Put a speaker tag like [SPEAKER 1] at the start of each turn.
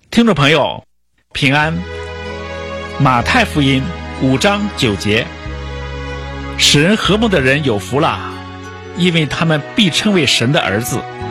[SPEAKER 1] 听众朋友，平安。马太福音5章9节，使人和睦的人有福了，因为他们必称为神的儿子。